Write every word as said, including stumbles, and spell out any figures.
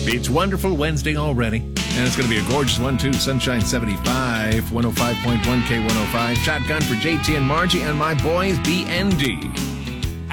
It's wonderful Wednesday already, and it's going to be a gorgeous one, too. Sunshine seventy-five, one oh five point one K one oh five. Shotgun for J T and Margie and my boys, B N D.